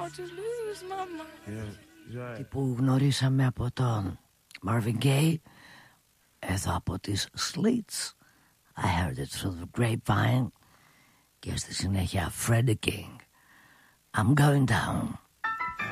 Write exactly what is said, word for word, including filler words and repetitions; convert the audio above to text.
Τι που γνωρίσαμε από τον Marvin Gaye, εδώ από τις Slits, I heard it through the grapevine, και στη συνέχεια Freddie King, I'm going down.